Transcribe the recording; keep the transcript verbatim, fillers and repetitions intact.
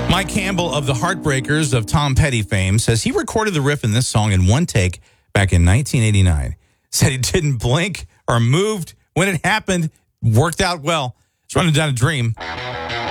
Mike Campbell of the Heartbreakers of Tom Petty fame says he recorded the riff in this song in one take back in nineteen eighty-nine. Said he didn't blink or moved when it happened. Worked out well. It's running down a dream.